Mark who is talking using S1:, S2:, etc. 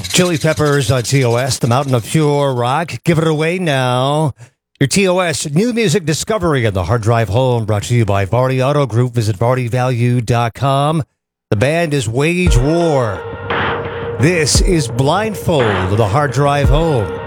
S1: Chili Peppers on TOS, the mountain of pure rock. Give it away now. Your TOS new music discovery on the Hard Drive Home, brought to you by Vardy Auto Group. Visit VardyValue.com. The band is Wage War. This is Blindfold of the Hard Drive Home.